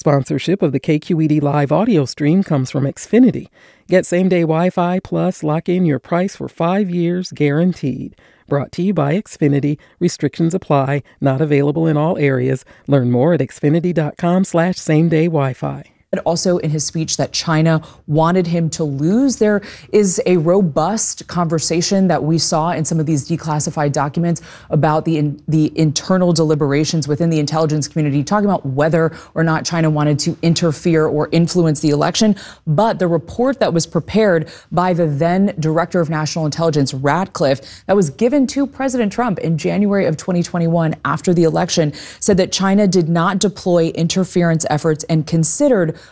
Sponsorship of the KQED Live audio stream comes from Xfinity. Get same-day Wi-Fi plus lock in your price for 5 years guaranteed. Brought to you by Xfinity. Restrictions apply. Not available in all areas. Learn more at xfinity.com/same-day Wi-Fi. Also in his speech that China wanted him to lose. There is a robust conversation that we saw in some of these declassified documents about the internal deliberations within the intelligence community, talking about whether or not China wanted to interfere or influence the election. But the report that was prepared by the then Director of National Intelligence, Ratcliffe, that was given to President Trump in January of 2021 after the election, said that China did not deploy interference efforts and considered